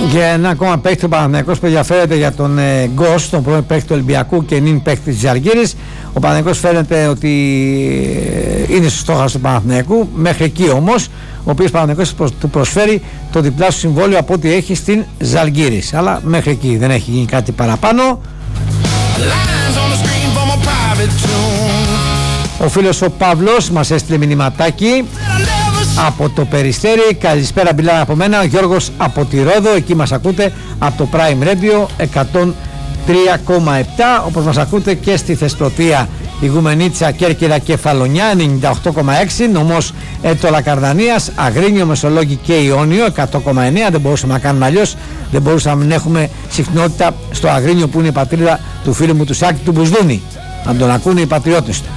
Για ένα ακόμα παίκτη ο Παναθηναϊκός που ενδιαφέρεται για τον Γκος, τον πρώην παίκτη του Ολυμπιακού και νυν παίκτη της Ζαλγκίρης. Ο Παναθηναϊκός φαίνεται ότι είναι στο στόχο του Παναθηναϊκού, μέχρι εκεί όμως, ο οποίος Παναθηναϊκός του προσφέρει το διπλάσιο συμβόλαιο από ό,τι έχει στην Ζαλγκίρης. Αλλά μέχρι εκεί δεν έχει γίνει κάτι παραπάνω. Ο φίλος ο Παύλος μας έστειλε μηνυματάκι από το Περιστέρι. Καλησπέρα, μιλάμε από μένα, ο Γιώργος από τη Ρόδο. Εκεί μας ακούτε από το Prime Radio 103,7, όπως μας ακούτε και στη Θεσπρωτεία, Ηγουμενίτσα, Κέρκυρα, Κεφαλονιά 98,6, νομός Έτολα Καρδανίας, Αγρίνιο, Μεσολόγγι και Ιόνιο 100,9. Δεν μπορούσαμε να κάνουμε αλλιώς, δεν μπορούσαμε να μην έχουμε συχνότητα στο Αγρίνιο που είναι η πατρίδα του φίλου μου του Σάκη του Μπουσδούνη, να τον ακούνε οι πατριώτες του.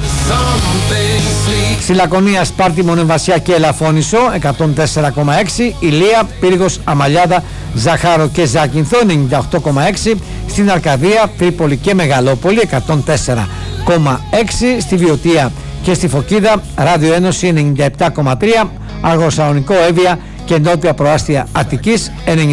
Στη Λακωνία, Σπάρτη, Μονεμβασιά και Ελαφώνησο 104,6, Ηλία, Πύργος, Αμαλιάδα, Ζαχάρο και Ζάκυνθο 98,6, στην Αρκαδία, Τρίπολη και Μεγαλόπολη 104,6, στη Βιωτία και στη Φωκίδα, Ράδιο Ένωση 97,3, Αργοσαλονικό, Εύβοια και Νότια Προάστια Αττικής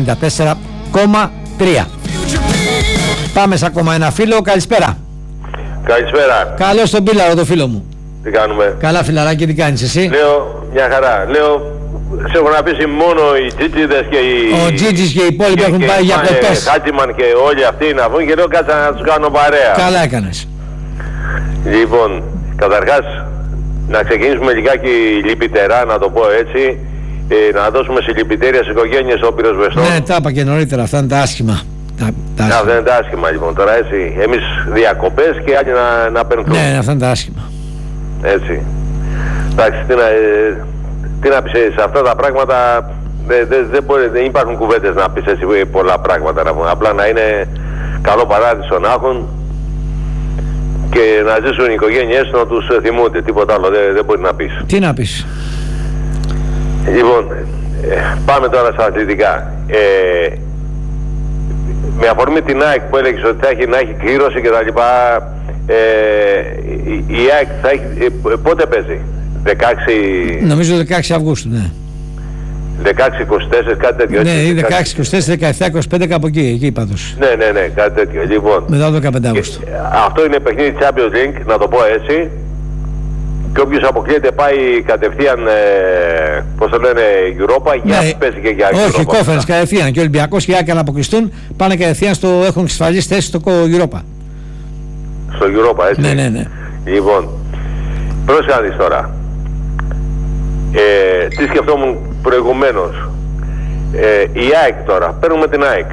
94,3. Πάμε σε ακόμα ένα φίλο. Καλησπέρα. Καλησπέρα. Καλώς τον Πίλαρο, το φίλο μου. Τι κάνουμε? Καλά, φιλαράκι, τι κάνεις εσύ? Λέω μια χαρά. Λέω, σε έχουν αφήσει μόνο οι Τζίτζιδες και οι... Ο Τζίτζης και οι υπόλοιποι έχουν πάει για κοπές. Χάτζιμαν και όλοι αυτοί να βγουν και λέω κάτσα να τους κάνω παρέα. Καλά έκανες. Λοιπόν, καταρχάς να ξεκινήσουμε λιγάκι λυπητερά, να το πω έτσι. Να δώσουμε συλληπιτήρια στις οικογένειες των πυροσβεστών. Ναι, τα είπα και νωρίτερα, αυτά είναι τα άσχημα. Αυτά είναι τα άσχημα λοιπόν. Τώρα έτσι, εμείς διακοπές και άλλοι να περνούν. Ναι, αυτά είναι τα άσχημα. Έτσι. Εντάξει, τι να πεις σε αυτά τα πράγματα, δεν υπάρχουν κουβέντες να πεις έτσι πολλά πράγματα. Απλά να είναι καλό παράδεισο να έχουν και να ζήσουν οι οικογένειές να τους θυμούνται. Τίποτα άλλο δεν μπορεί να πεις. Τι να πεις? Λοιπόν, πάμε τώρα στα αθλητικά. Με αφορμή την ΑΕΚ που έλεγες ότι θα έχει να έχει κλήρωση και τα λοιπά, η ΑΕΚ θα έχει, πότε παίζει? 16... Νομίζω 16 Αυγούστου, ναι. 16-24, κάτι τέτοιο. Ναι, 16-24, 17-25, κάπου εκεί πάντως. Ναι, κάτι τέτοιο. Λοιπόν, μετά το 15 Αυγούστου. Αυτό είναι παιχνίδι Champions League, να το πω έτσι. Και όποιος αποκλείεται πάει κατευθείαν, πώς το λένε, Europa, για να παίζει και για Europa. Όχι, κόφερες κατευθείαν. Και ο Ολυμπιακός και οι Άκοι να αποκλειστούν, πάνε κατευθείαν έχουν εξασφαλίσει θέση στο Europa. Στο Europa, έτσι. Ναι. Λοιπόν, πρόσεχε τώρα. Τι σκεφτόμουν προηγουμένως. Η ΑΕΚ τώρα, παίρνουμε την ΑΕΚ.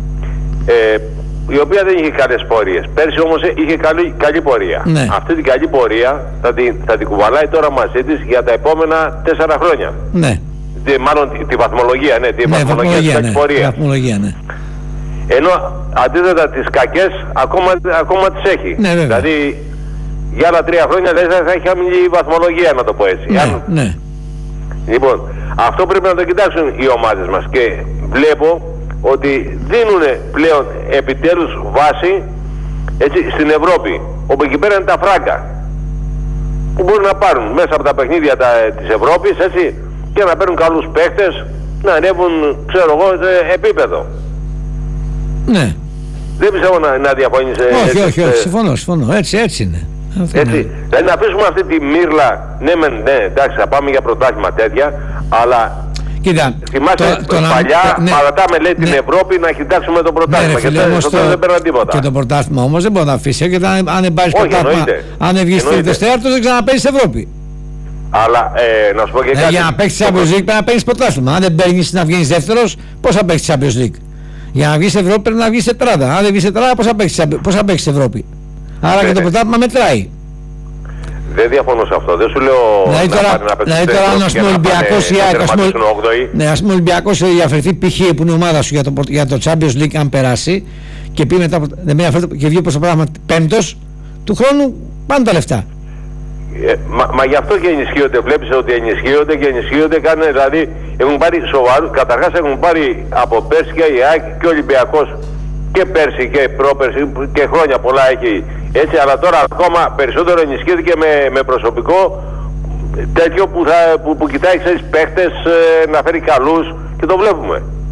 Η οποία δεν είχε καλές πορείες. Πέρσι όμως είχε καλή πορεία. Ναι. Αυτή την καλή πορεία θα την κουβαλάει τώρα μαζί της για τα επόμενα 4 χρόνια. Ναι. Μάλλον τη βαθμολογία, ναι. Τη βαθμολογία της καλής πορείας. Ναι. Ενώ αντίθετα τις κακές ακόμα τις έχει. Ναι, δηλαδή για άλλα 3 χρόνια δεν θα έχει χαμηλή βαθμολογία, να το πω έτσι. Ναι. Λοιπόν, αυτό πρέπει να το κοιτάξουν οι ομάδες μας και βλέπω ότι δίνουν πλέον επιτέλους βάση, έτσι, στην Ευρώπη, όπου εκεί πέρα είναι τα φράγκα που μπορούν να πάρουν μέσα από τα παιχνίδια της Ευρώπης, έτσι, και να παίρνουν καλούς παίχτες, να ανέβουν, ξέρω εγώ, σε επίπεδο. Ναι. Δεν πιστεύω να διαφωνείς. Όχι, συμφωνώ. Έτσι είναι. Έτσι. Δηλαδή να αφήσουμε αυτή τη μύρλα, ναι, εντάξει, θα πάμε για πρωτάθλημα τέτοια, αλλά κοίτα, θυμάσαι παλιά, παρατάμε λέει την Ευρώπη να κοιτάξουμε το πρωτάθλημα και δεν παίρνει τίποτα. Και το πρωτάθλημα όμως δεν μπορεί να αφήσει, γιατί αν πάρεις πρωτάθλημα, αν βγεις τρίτος τέταρτος, δεν ξαναπαίξεις Ευρώπη. Αλλά να σου πω και κάτι. Για να παίξεις Champions League πρέπει να παίξεις πρωτάθλημα. Αν δεν παίρνεις να βγεις δεύτερος, πώς θα παίξεις Champions League? Για να βγεις Ευρώπη πρέπει να βγεις τετράδα. Αν δεν βγεις τετράδα, πώς θα παίξεις Ευρώπη? Άρα και το πρωτάθλημα μετράει. Δεν διαφωνώ σε αυτό. Δεν σου λέω δηλαδή τώρα αν ας πούμε Ολυμπιακός ή ΑΕΚ, ας πούμε Ολυμπιακός διαφερθεί π.χ. που είναι η ομάδα σου για το Champions League, αν περάσει και πει μετά και βγει προς το πράγμα πέμπτος, του χρόνου πάνε τα λεφτά. Μα γι' αυτό και ενισχύονται. Βλέπεις ότι ενισχύονται, κάνουν, δηλαδή έχουν πάρει σοβαρούς. Καταρχάς έχουν πάρει από πέρσι και η ΑΕΚ και ο Ολυμπιακός και πέρσι και πρόπερσι και χρόνια πολλά έχει. Έτσι, αλλά τώρα ακόμα περισσότερο ενισχύθηκε με προσωπικό τέτοιο που κοιτάει, ξέρεις, παίχτες, να φέρει καλούς και το βλέπουμε.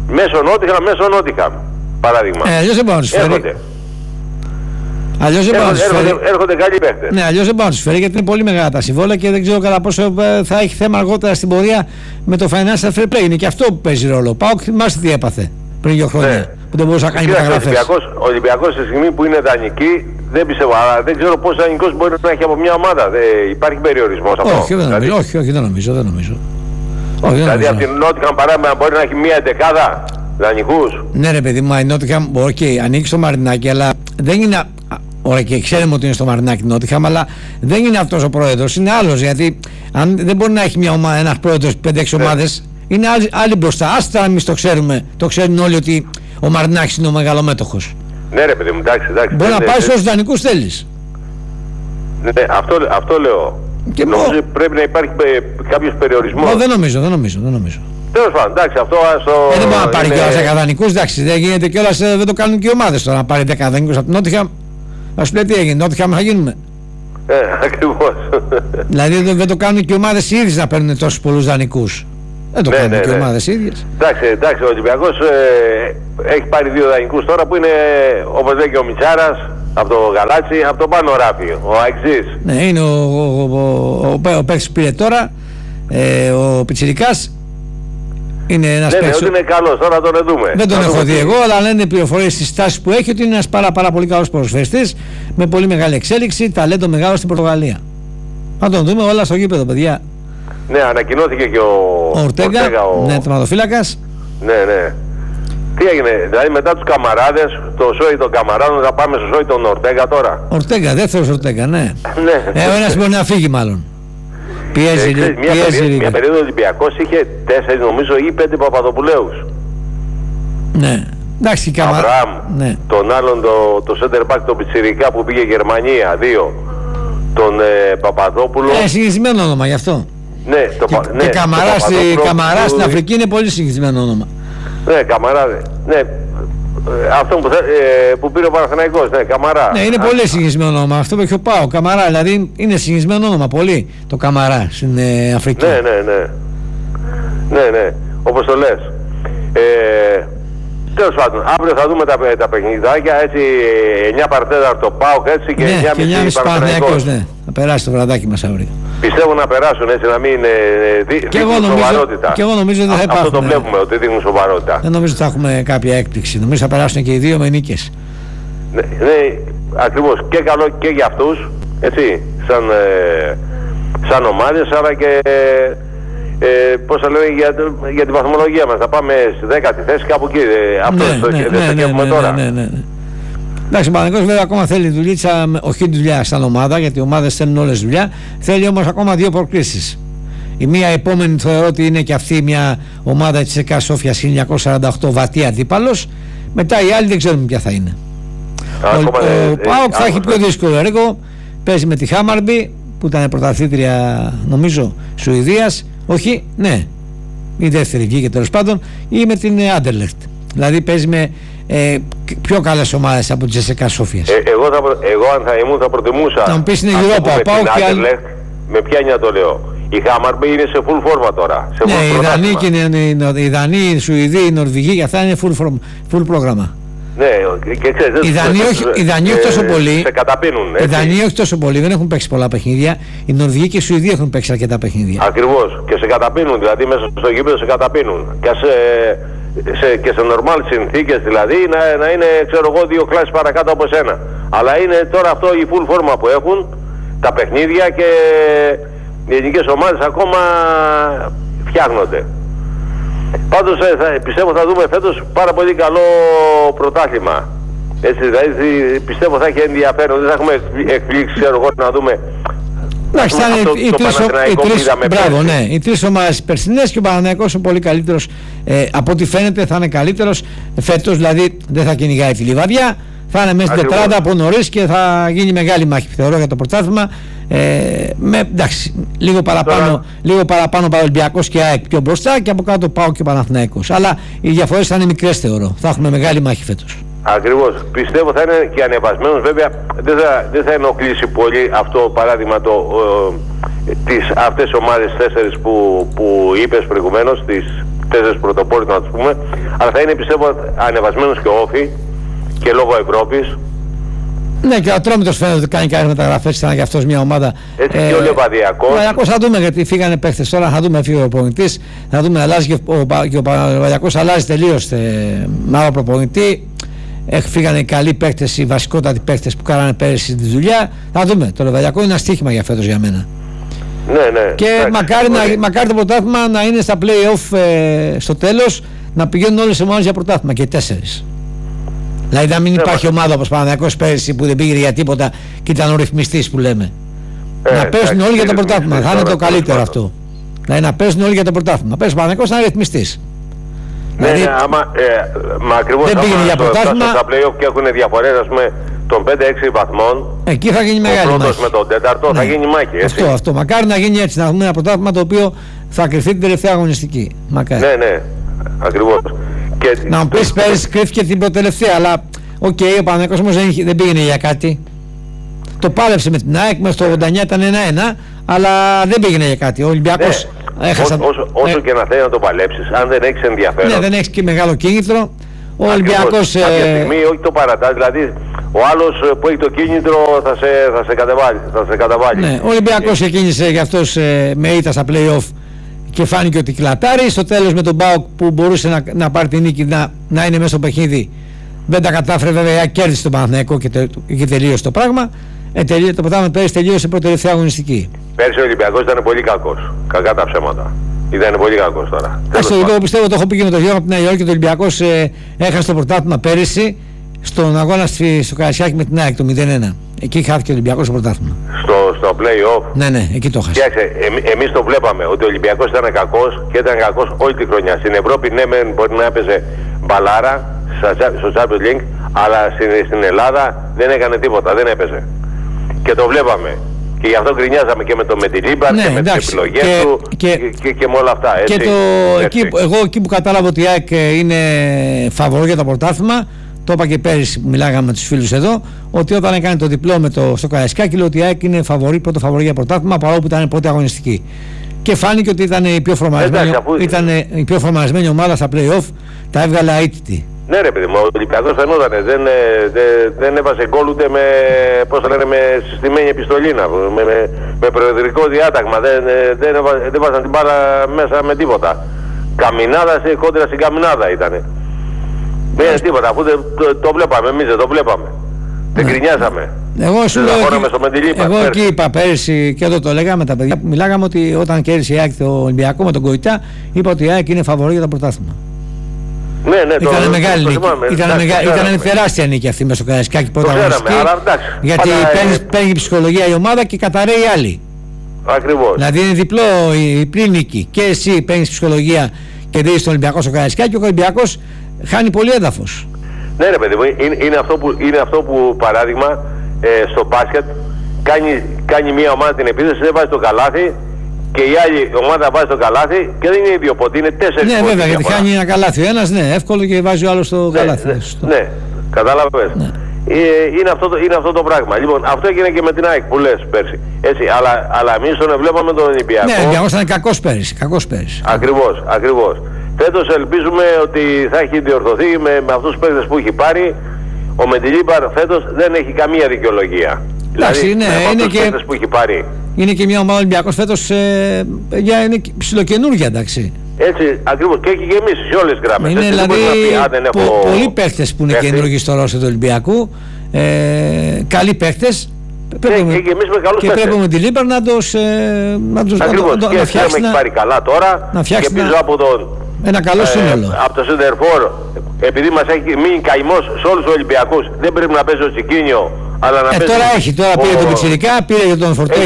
μέσω Νότιχαμ, παράδειγμα. Αλλιώς δεν μπορεί να τους φέρει. Αλλιώς δεν μπορεί να τους φέρει. Έρχονται καλοί παίχτες. Ναι, αλλιώς δεν μπορεί να τους φέρει, γιατί είναι πολύ μεγάλα τα συμβόλαια και δεν ξέρω κατά πόσο θα έχει θέμα αργότερα στην πορεία με το financial fair play. Είναι και αυτό που παίζει ρόλο. ΠΑΟΚ, θυμάστε τι έπαθε πριν 2 χρόνια. Ναι. Που δεν μπορούσε να κάνει μεταγραφές. Ο Ολυμπιακός στη στιγμή που είναι δανεική, δεν πιστεύω, αλλά δεν ξέρω πόσο δανεικός μπορεί να έχει από μια ομάδα. Υπάρχει περιορισμός αυτό. Όχι, δεν νομίζω. Δηλαδή από την Νότιχαμ παράδειγμα μπορεί να έχει μια εντεκάδα δανεικούς. Ναι, ρε παιδί μου, η Νότιχαμ μπορεί και ανήκει στο Μαρινάκι, αλλά δεν είναι. Ωραία, και ξέρουμε ότι είναι στο Μαρινάκι Νότιχαμ, αλλά δεν είναι αυτός ο πρόεδρος, είναι άλλος. Γιατί αν δεν μπορεί να έχει ένας πρόεδρος 5-6 ομάδες, είναι άλλοι μπροστά. Άστα, εμείς το ξέρουμε, το ξέρουν όλοι ότι ο Μαρινάκης είναι ο μεγαλομέτωχος. Ναι, ρε παιδί μου, εντάξει. Μπορεί να πάει σε όσους δανεικούς θέλεις. Ναι, αυτό λέω. Και νομίζω πρέπει να υπάρχει κάποιος περιορισμός. Δεν νομίζω. Τέλος πάντων, εντάξει, αυτό δεν μπορεί να πάρει κιόλας 10 δανεικούς, εντάξει, δεν γίνεται κιόλας, δεν το κάνουν και οι ομάδες τώρα να πάρει 10 δανεικούς από την Νότιχαμ. Να σου λέει τι έγινε, Νότιχαμ θα γίνουμε. Ακριβώς. Δηλαδή δεν το κάνουν και οι ομάδες οι ίδιες να παίρνουν τόσους πολλούς δανεικούς. Δεν το κάνουν και οι ομάδες οι ίδιες. Εντάξει, ο Ολυμπιακός έχει πάρει 2 δανεικούς τώρα που είναι, όπως λέει και ο Μιτσάρας, από το Γαλάτσι, από το Πάνο Ράφι, ο Αεξής. Ναι, είναι ο παίκτης που πήρε τώρα, ο Πιτσιρικάς. Είναι ένας παίκτης. Ότι είναι καλός, τώρα τον δούμε. Δεν τον έχω δει εγώ, αλλά λένε πληροφορίες στις τάσεις που έχει ότι είναι ένας πάρα πολύ καλός ποδοσφαιριστής με πολύ μεγάλη εξέλιξη, ταλέντο μεγάλο στην Πορτογαλία. Να τον δούμε όλα στο γήπεδο, παιδιά. Ναι, ανακοινώθηκε και ο Ορτέγκα, ναι, τερματοφύλακας. Ναι. Τι έγινε, δηλαδή μετά τους Καμαράδες, το σόι των Καμαράδων, θα πάμε στο σόι των Ορτέγκα τώρα. Ορτέγκα, δεύτερος Ορτέγκα, ναι. Ο ένας μπορεί να φύγει μάλλον. Πιέζει. Μια περίοδο Ολυμπιακός είχε 4 νομίζω ή 5 Παπαδοπουλέους. Ναι. Εντάξει, Αβραάμ, ναι. Τον άλλον το center back τον Πιτσιρικά που πήγε Γερμανία, 2. Τον Παπαδόπουλο. Συνηθισμένο όνομα γι' αυτό. Ναι, και Καμαρά στην Αφρική είναι πολύ συνηθισμένο όνομα. Ναι, Καμαρά. Ναι. Αυτό που πήρε ο Παναθηναϊκός, ναι, Καμαρά. Ναι, είναι πολύ συνηθισμένο όνομα. Αυτό που έχει ο ΠΑΟ, Καμαρά. Δηλαδή είναι συνηθισμένο όνομα πολύ το Καμαρά στην Αφρική. Ναι. Όπως το λες. Τέλος πάντων, αύριο θα δούμε τα παιχνιδάκια, έτσι 9 παρατέταρτο ΠΑΟΚ, έτσι και 9.30 Παναθηναϊκός. Ναι, θα περάσει το βραδάκι μας αύριο. Πιστεύω να περάσουν, έτσι, να μην δείχνουν σοβαρότητα. Και εγώ νομίζω ότι δεν θα υπάρχουν. Αυτό το βλέπουμε, ότι δείχνουν σοβαρότητα. Δεν νομίζω ότι θα έχουμε κάποια έκπληξη. Νομίζω θα περάσουν και οι δύο με νίκες. Ναι, ακριβώς. Και καλό και για αυτούς, έτσι, σαν ομάδες, αλλά και πώς θα λένε για την βαθμολογία μας. Θα πάμε στη 10η θέση, κάπου εκεί. Αυτό δεν θα κέφουμε τώρα. Ναι. Εντάξει, ο Παναθηναϊκός βέβαια ακόμα θέλει δουλίτσα, όχι δουλειά σαν ομάδα, γιατί οι ομάδες θέλουν όλες δουλειά. Θέλει όμως ακόμα 2 προκρίσεις. Η μία επόμενη θεωρώ ότι είναι και αυτή μια ομάδα της ΕΚΑ Σόφιας 1948 βατή αντίπαλος. Μετά οι άλλοι δεν ξέρουμε ποια θα είναι. Ο ΠΑΟΚ θα έχει πιο δύσκολο έργο. Παίζει με τη Χάμαρμπι που ήταν πρωταθλήτρια νομίζω Σουηδίας. Όχι, ναι, η δεύτερη βγήκε τέλος πάντων, ή με την Άντερλεχτ. Δηλαδή παίζει με πιο καλές ομάδες από τις ΕΣΕΚΑ Σόφιας. Εγώ αν θα ήμουν θα προτιμούσα να μου πεις είναι Europa, πάω και άλλη. Με ποια έννοια το λέω. Η Χάμαρμπι είναι σε full φόρμα τώρα. Ναι, οι Δανείοι, οι Σουηδοί, οι Νορβηγοί, για αυτά είναι full πρόγραμμα. Ναι, και ξέρεις, οι Δανείοι όχι τόσο πολύ. Σε καταπίνουν. Οι Δανείοι όχι τόσο πολύ, δεν έχουν παίξει πολλά παιχνίδια. Οι Νορβηγοί και οι Σουηδοί έχουν παίξει αρκετά παιχνίδια. Ακριβώς. Και σε καταπίνουν, δηλαδή μέσα στο γήπεδο σε καταπίνουν. Και σε normal συνθήκες, δηλαδή να είναι, ξέρω εγώ, 2 κλάσεις παρακάτω από σένα. Αλλά είναι τώρα αυτό η full φόρμα που έχουν τα παιχνίδια και οι ελληνικές ομάδες ακόμα φτιάχνονται. Πάντως πιστεύω θα δούμε φέτος πάρα πολύ καλό πρωτάθλημα. Έτσι, δηλαδή πιστεύω θα έχει ενδιαφέρον. Δεν θα έχουμε εκπλήξει, ξέρω εγώ, να δούμε. Εντάξει, θα είναι οι τρεις ομάδες περσινές και ο Παναθηναϊκός είναι πολύ καλύτερος. Από ό,τι φαίνεται θα είναι καλύτερος φέτος, δηλαδή δεν θα κυνηγάει τη λιβαδιά. Θα είναι μέσα στην τετράδα από νωρίς και θα γίνει μεγάλη μάχη, θεωρώ, για το πρωτάθλημα. Εντάξει, λίγο παραπάνω πάει ο Ολυμπιακός και ΑΕΚ πιο μπροστά και από κάτω πάω και ο Παναθηναϊκός. Αλλά οι διαφορές θα είναι μικρές, θεωρώ. Θα έχουμε μεγάλη μάχη φέτος. Ακριβώς. Πιστεύω θα είναι και ανεβασμένος. Βέβαια δεν θα ενοχλήσει πολύ αυτό παράδειγμα αυτές τις ομάδες 4 που είπες προηγουμένως, 4 πρωτοπόρους να τους πούμε, αλλά θα είναι πιστεύω ανεβασμένος και όφη και λόγω Ευρώπης. Ναι, και ο Ατρόμητος φαίνεται ότι κάνει κάποιες μεταγραφές, ήταν και αυτός μια ομάδα. Έτσι και ο Λεβαδιακός. Ο Λεβαδιακός θα δούμε, γιατί φύγανε παίχτες τώρα, θα δούμε, φύγει ο προπονητής, θα δούμε, αλλάζει και ο Λεβαδιακός αλλάζει τελείως με άλλο προπονητή. Φύγανε οι καλοί παίχτες, οι βασικότατοι παίχτες που κάνανε πέρυσι τη δουλειά. Θα δούμε. Το Λεβαδιακό είναι ένα στοίχημα για φέτος για μένα. Ναι. Και μακάρι το πρωτάθλημα να είναι στα play-off στο τέλος, να πηγαίνουν όλες οι ομάδες για πρωτάθλημα και 4. Δηλαδή να μην υπάρχει ομάδα όπως Παναθηναϊκός πέρυσι που δεν πήγε για τίποτα και ήταν ο ρυθμιστής που λέμε. Να παίζουν όλοι για το πρωτάθλημα. Θα είναι το καλύτερο αυτό. Δηλαδή να παίζουν όλοι για το πρωτάθλημα. Παίζει ο Παναθηναϊκός να είναι ρυθμιστής. Ναι, μα ακριβώς δεν πήγαινε για πρωτάθλημα. Στα play-off και έχουν διαφορές, ας πούμε, των 5-6 βαθμών. Εκεί θα γίνει μεγάλη μάχη. Ο πρώτος με τον τέταρτο θα γίνει μάχη. Έτσι. Αυτό. Μακάρι να γίνει έτσι. Να έχουμε ένα πρωτάθλημα το οποίο θα κρυφθεί την τελευταία αγωνιστική. Μακάρι. Ναι, ακριβώς. Να μου πεις πέρυσι κρύφηκε την προτελευταία, αλλά ο Παναθηναϊκός όμως δεν πήγαινε για κάτι. Το πάλεψε με την ΑΕΚ, μέσα στο 89 ήταν 1-1, αλλά δεν πήγαινε για κάτι. Ο Ολυμπιακός έχασε. Όσο και να θέλει να το παλέψεις, αν δεν έχεις ενδιαφέρον. Ναι, δεν έχεις και μεγάλο κίνητρο. Ο Ολυμπιακός. Κάποια στιγμή, όχι το παρατάς, δηλαδή ο άλλος που έχει το κίνητρο θα σε καταβάλει. Ναι, ο Ολυμπιακός ξεκίνησε γι' αυτός με ήττα στα play-off και φάνηκε ότι κλατάρει. Στο τέλος με τον ΠΑΟΚ που μπορούσε να πάρει την νίκη, να είναι μέσα στο παιχνίδι, δεν τα κατάφερε, βέβαια, κέρδισε τον Παναθηναϊκό και τελείωσε το πράγμα. Το πρωτάθλημα πέρυσι τελείωσε πρώτη τελευταία αγωνιστική. Πέρυσι ο Ολυμπιακός ήταν πολύ κακός. Κακά τα ψέματα. Ήταν πολύ κακός τώρα. Εγώ πιστεύω, το έχω πει και με τον Γιώργο από την Νέα Υόρκη, ότι ο Ολυμπιακός έχασε το πρωτάθλημα πέρυσι στον αγώνα στο Καρασιάκι με την ΑΕΚ το 0-1. Εκεί χάθηκε ο Ολυμπιακός στο πρωτάθλημα. Στο play-off. Ναι, εκεί το χάσε. Εμείς το βλέπαμε ότι ο Ολυμπιακός ήταν κακός και ήταν κακός όλη τη χρονιά. Στην Ευρώπη, ναι, μπορεί να έπαιζε μπαλάρα στο Champions League, αλλά στην Ελλάδα δεν έκανε τίποτα, δεν έπαιζε. Και το βλέπαμε. Και γι' αυτό γκρινιάζαμε και με το Μεντιλίμπαρ και με τις επιλογές του και με όλα αυτά. Έτσι. Και εγώ εκεί που κατάλαβα ότι η ΑΕΚ είναι φαβορό για το πρωτάθλημα, το είπα και πέρυσι που μιλάγαμε με τους φίλους εδώ, ότι όταν έκανε το διπλό στο Καραϊσκάκι, λέει ότι η ΑΕΚ είναι πρώτο φαβορό για πρωτάθλημα, παρόλο που ήταν πρώτη αγωνιστική. Και φάνηκε ότι ήταν η πιο φορμαρισμένη ομάδα στα play-off, τα έβγαλε αίτητη. Ναι, ρε παιδί μου, ο Ολυμπιακός φαινότανε, δεν έβαζε γκολ ούτε με, με συστημένη επιστολή, με προεδρικό διάταγμα, δεν βάζαν την μπάλα μέσα με τίποτα. Καμινάδα κόντρα στην καμινάδα ήτανε. Δεν τίποτα, αφού το βλέπαμε, εμείς δεν το βλέπαμε. Δεν γκρινιάζαμε. Εγώ εκεί είπα πέρυσι και εδώ το λέγαμε τα παιδιά που μιλάγαμε, ότι όταν κέρδισε η ΑΕΚ το Ολυμπιακό με τον Κοϊτά, είπα ότι η ΑΕΚ είναι φαβορή για το πρωτάθλημα. Ναι, ήταν μεγάλη νίκη. Ήταν τεράστια νίκη αυτή μέσα στο Καραϊσκάκι πρώτα αγωνιστική. Γιατί παίρνει ψυχολογία η ομάδα και καταραίει η άλλη. Ακριβώς. Δηλαδή είναι διπλή νίκη. Και εσύ παίρνεις ψυχολογία και δίνεις τον Ολυμπιακό στο Καραϊσκάκι, και ο Ολυμπιακός χάνει πολύ έδαφος. Ναι, ρε παιδί μου, είναι αυτό που παράδειγμα στο μπάσκετ κάνει μια ομάδα την επίθεση, δεν βάζει το καλάθι. Και η άλλη ομάδα βάζει το καλάθι και δεν είναι ίδιο πόντο, είναι 4 πόντοι. Ναι, βέβαια, γιατί χάνει ένα καλάθι ο ένας, ναι, εύκολο, και βάζει ο άλλος το καλάθι. Ναι, κατάλαβες. Ναι. Είναι αυτό το πράγμα. Λοιπόν, αυτό έγινε και με την ΑΕΚ που λες πέρσι. Έτσι, αλλά εμείς τον βλέπαμε τον Ολυμπιακό. Ναι, ο Ολυμπιακός ήταν κακός πέρσι. Ακριβώς. Φέτος ελπίζουμε ότι θα έχει διορθωθεί με αυτούς τους παίκτες που έχει πάρει. Ο Μεντιλίμπαρ φέτος δεν έχει καμία δικαιολογία. Εντάξει, δηλαδή, είναι και που έχει πάρει. Είναι και μια ομάδα Ολυμπιακός φέτος, είναι ψιλοκαινούργια, εντάξει. Έτσι, ακριβώς, και εμείς σε όλες τις γραμμές. Είναι δηλαδή πολλοί παίχτες που είναι καινούργοι στο ρόστερ του Ολυμπιακού, καλοί παίχτες. Και εμείς με καλούς παίχτες. Και πρέπει με την Λίμπερ να τους φτιάξει. Να πάρει καλά τώρα και πίσω από τον... Ένα καλό σύνολο. Από το Σέντερφορ, επειδή μας έχει μείνει καημός σε όλους τους Ολυμπιακούς, δεν πρέπει να παίζει ο Τσικίνιο. Αλλά να τώρα πήρε τον Πιτσιρικά, πήρε για τον Φορτούνη.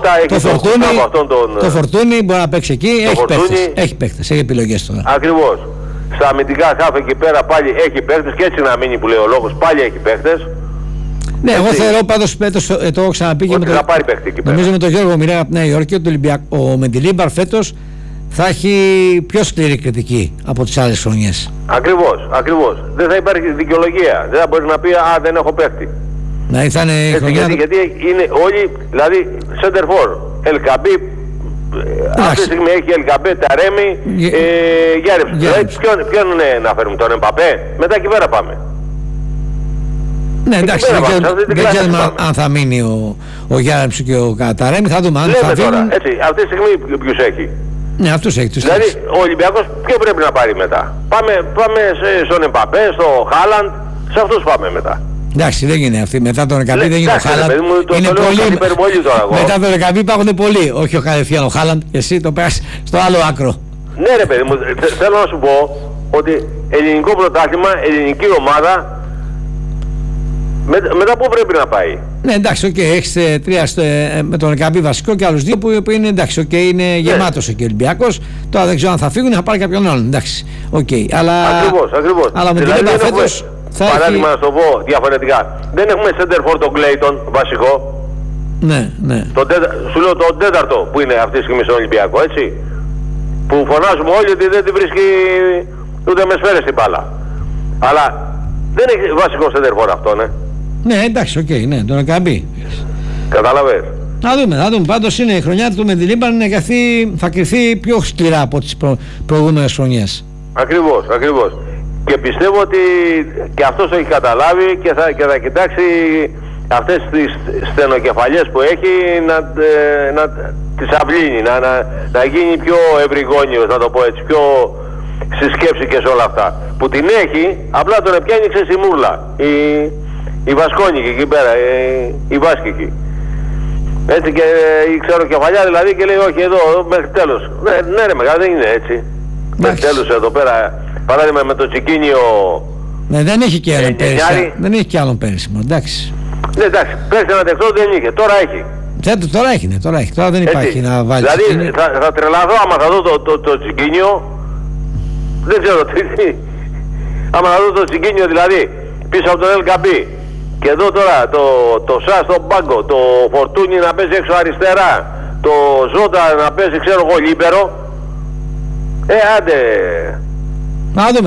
Το Φορτούνη μπορεί να παίξει εκεί. Έχει παίκτες, έχει επιλογές τώρα. Ακριβώς. Στα αμυντικά χάφ εκεί πέρα πάλι έχει παίκτες, και έτσι να μείνει που λέει ο λόγος, πάλι έχει παίκτες. Ναι, εγώ θεωρώ πάντως, το έχω ξαναπεί και νομίζω με τον Γιώργο Μοιραία από τη Νέα Υόρκη, ότι ο Μεντιλίμπαρ φέτος θα έχει πιο σκληρή κριτική από τις άλλες χρονιές. Ακριβώς. Δεν θα υπάρχει δικαιολογία. Δεν θα μπορεί να πει δεν έχω παίκτη. Να ήτανε γιατί είναι όλοι, δηλαδή Σέντερφορ, Ελκαμπή, Αυτή τη στιγμή έχει Ελκαμπέ, Ταρέμι, Γιάρεψ. Δηλαδή ποιον να φέρουμε, τον Εμπαπέ? Μετά εκεί πέρα πάμε. Ναι, εντάξει, δεν ξέρουμε αν θα μείνει ο Γιάρεψ και ο Ταρέμι, θα δούμε αν θα φύγουν. Τώρα, έτσι, αυτή τη στιγμή ποιους έχει? Ναι, αυτούς έχει τους. Δηλαδή ο Ολυμπιακός ποιο πρέπει να πάρει μετά? Πάμε στον Εμπαπέ, στο Χάλαντ, σε αυτούς πάμε μετά. Εντάξει, δεν είναι αυτή. Μετά τον Εκαμπή δεν είναι ο Χάλαντ. Είναι πολύ. Μετά τον Εκαμπή υπάρχουν πολλοί. Όχι ο κατευθείαν ο Χάλαντ, εσύ το πέρασε στο άλλο άκρο. Ναι, ρε παιδί μου, θέλω να σου πω ότι ελληνικό πρωτάθλημα, ελληνική ομάδα, μετά πού πρέπει να πάει? Ναι, εντάξει, οκ, έχεις τρία με τον Εκαμπή βασικό και άλλους δύο που είναι εντάξει, οκ, είναι γεμάτος εκεί ο Ολυμπιακός. Τώρα δεν ξέρω αν θα φύγουν, θα πάρει κάποιον άλλον. Εντάξει, οκ. Ακριβώς. Αλλά με την ΕΠΑ φέτος. Παράδειγμα να σου το πω διαφορετικά. Δεν έχουμε center for τον Κλέιτον βασικό. Ναι. Σου λέω τον τέταρτο που είναι αυτή τη στιγμή στον Ολυμπιακό, έτσι. Που φωνάζουμε όλοι ότι δεν τη βρίσκει ούτε με σφαίρες την μπάλα. Αλλά δεν έχει βασικό center for αυτό, ναι. Ναι, εντάξει, οκ, ναι, τον Εκαμπή. Καταλαβαίνεις. Να δούμε. Πάντως είναι η χρονιά του με την Λίμπαν, θα κρυφθεί πιο σκληρά από τις προηγούμενες χρονιές. Ακριβώς. Και πιστεύω ότι και αυτός το έχει καταλάβει και θα κοιτάξει αυτές τις στενοκεφαλιές που έχει να τις αυλύνει, να γίνει πιο ευρυγόνιος, να το πω έτσι, πιο στη σκέψη και σε όλα αυτά. Που την έχει, απλά τον επιάνει στη μούρλα. Η Βασκόνικη εκεί πέρα, η Βάσκικη. Έτσι και η ξεροκεφαλιά δηλαδή και λέει όχι εδώ μέχρι τέλος. Ναι ρε μεγάλο, δεν είναι έτσι. Μέχρι τέλος εδώ πέρα. Παράδειγμα με το Τσικίνιο. Ναι, δεν έχει και άλλον πέρυσι. Δεν έχει και άλλον πέρυσι, εντάξει. Ναι, εντάξει, πέρυσι ένα τεχνό δεν είχε, τώρα έχει. Τώρα έχει. Τώρα δεν υπάρχει να βάλει. Δηλαδή θα τρελαθώ άμα θα δω το Τσικίνιο. Δεν ξέρω τι. Άμα θα δω το Τσικίνιο δηλαδή πίσω από τον Ελκαμπή. Και εδώ τώρα το Σα στον πάγκο, το Φορτούνι να παίζει έξω αριστερά, το Ζώτα να παίζει ξέρω εγώ λίπερο. Άντε. Θα δούμε.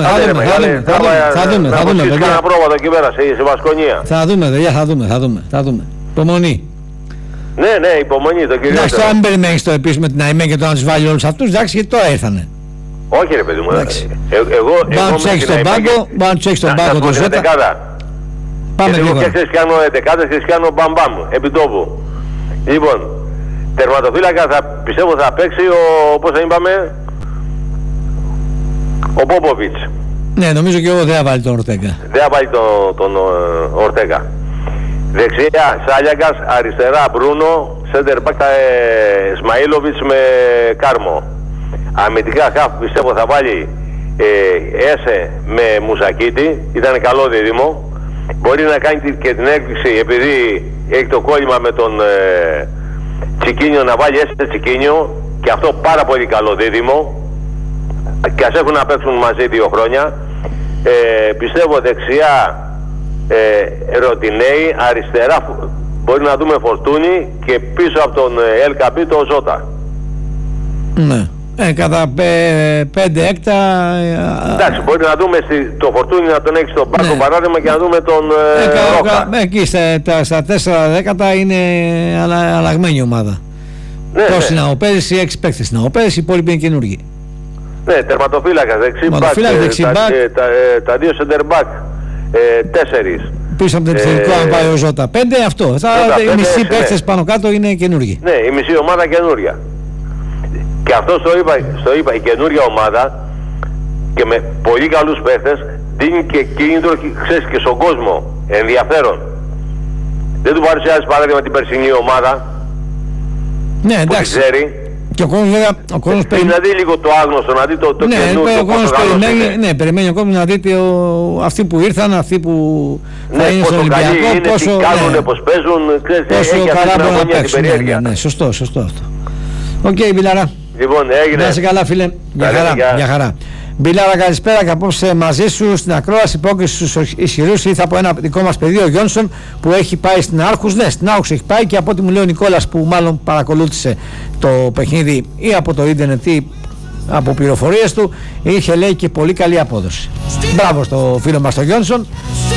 Κάνα πρόβατο εκεί πέρα σε Βασκονία. Θα δούμε. Υπομονή. Ναι, υπομονή το κύριο. Εντάξει, αν περιμένεις το επίσης με την ΑΕΜΕ και το να τους βάλει όλους αυτούς, εντάξει, γιατί τώρα ήρθανε. Όχι ρε παιδί μου. Εγώ να τους έχεις στον πάγκο το Ζώτα. Πάμε λίγο. Και ξέρεις κάνω 11 και κάνω μπαμπάμ επί τόπου. Λοιπόν, τερματοφύλακα πιστεύω θα παίξει πώς θα είπαμε, ο Πόποβιτς. Ναι, νομίζω και εγώ δεν θα βάλει τον Ορτέγκα. Δεν θα βάλει τον Ορτέγκα. Δεξιά Σάλιακας, αριστερά Μπρούνο, σέντερ μπακ Σμαΐλοβιτς με Κάρμο. Αμυντικά χαφ πιστεύω θα βάλει Έσε με Μουσακίτη, ήταν καλό δίδυμο. Μπορεί να κάνει και την έκπληξη επειδή έχει το κόλλημα με τον Τσικίνιο να βάλει Έσε Τσικίνιο και αυτό πάρα πολύ καλό δίδυμο. Και ας έχουν να παίξουν μαζί 2 χρόνια. Πιστεύω δεξιά Ροτινέη, αριστερά μπορεί να δούμε Φορτούνι και πίσω από τον Ελκαμπή το Ζώτα. Ναι. Κατά 5 έκτα. Εντάξει, μπορεί να δούμε το Φορτούνι να τον έχει στον πάγκο παράδειγμα και να δούμε τον Ρόκα. Εκεί στα 4 δέκατα είναι αλλαγμένη ομάδα. Τόσοι να ο πέρυσι, 6 παίκτες να ο πέρυσι, οι υπόλοιποι είναι καινούργοι. Ναι, τερματοφύλακας, δεξί μπακ, τα 2 center back, 4. Πίσω από το επιθετικό αν πάει ο Ζώτα 5, αυτό. Οι μισοί παίκτες πάνω κάτω είναι καινούργοι. Ναι, η μισή ομάδα καινούρια. Και αυτό στο είπα, η καινούρια ομάδα και με πολύ καλούς παίκτες δίνει και κίνητρο, ξέρεις, και στον κόσμο ενδιαφέρον. Δεν του παρουσιάζει παράδειγμα την περσινή ομάδα. Ναι, εντάξει. Που ξέρει. Και ο κόσμος βέβαια. Να δει λίγο το άγνωστο, να δει το καινούργιο. Ο κόσμος περιμένει ο κόσμος να δει αυτοί που ήρθαν, αυτοί που θα είναι στον Ολυμπιακό. Πόσο κάνουν, πώς παίζουν, πόσο καλά μπορούν να παίξουν. Ναι, σωστό αυτό. Οκ, Μπιλάρα. Λοιπόν, έγινε. Να είσαι καλά, φίλε. Γεια χαρά. Μπιλάρα, καλησπέρα και απόψε μαζί σου στην ακρόαση υπόκριση στους ισχυρούς. Ήρθα από ένα δικό μας παιδί, ο Γιόνσον, που έχει πάει στην Άρχους. Ναι, στην Άρχους έχει πάει και από ό,τι μου λέει ο Νικόλας, που μάλλον παρακολούθησε το παιχνίδι ή από το ίντερνετ ή από πληροφορίες του, είχε λέει και πολύ καλή απόδοση. Μπράβο στο φίλο μας τον Γιόνσον.